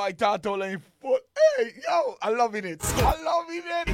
white turtle in foot. Hey, yo, I'm loving it. I'm loving it.